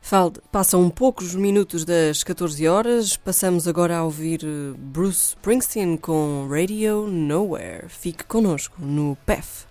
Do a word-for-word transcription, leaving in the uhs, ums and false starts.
Passam poucos minutos das catorze horas, passamos agora a ouvir Bruce Springsteen com Radio Nowhere. Fique connosco no P E F.